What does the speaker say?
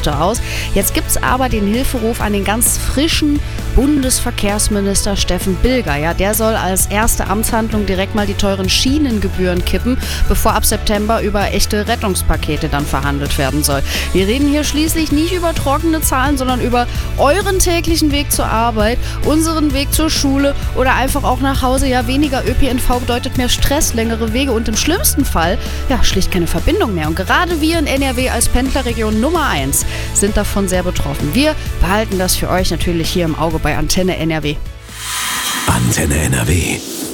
Proteste aus. Jetzt gibt es aber den Hilferuf an den ganz frischen Bundesverkehrsminister Steffen Bilger. Ja, der soll als erste Amtshandlung direkt mal die teuren Schienengebühren kippen, bevor ab September über echte Rettungspakete dann verhandelt werden soll. Wir reden hier schließlich nicht über trockene Zahlen, sondern über euren täglichen Weg zur Arbeit, unseren Weg zur Schule oder einfach auch nach Hause. Ja, weniger ÖPNV bedeutet mehr Stress, längere Wege und im schlimmsten Fall, ja, schlicht keine Verbindung mehr. Und gerade wir in NRW als Pendlerregion Nummer 1 sind davon sehr betroffen. Wir behalten das für euch natürlich hier im Auge bei Antenne NRW. Antenne NRW.